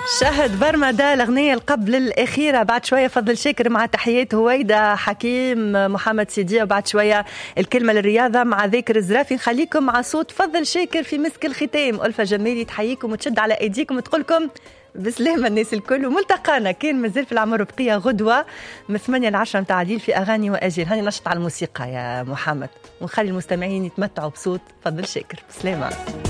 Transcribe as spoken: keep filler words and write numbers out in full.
شهد برمدة الأغنية القبل الأخيرة. بعد شوية فضل شاكر مع تحيات هويدا حكيم محمد سيدي، وبعد شوية الكلمة للرياضة مع ذاكر الزرافي. خليكم مع صوت فضل شاكر في مسك الختام. ألفة جمالي تحييكم وتشد على أيديكم وتقولكم بسلامة الناس الكل. وملتقانا كان مازال في العمر بقية غدوة من ثمانية لعشرة متاع الليل في أغاني وأجيال. هاني نشط على الموسيقى يا محمد ونخلي المستمعين يتمتعوا بصوت فضل شاكر. بسلامة.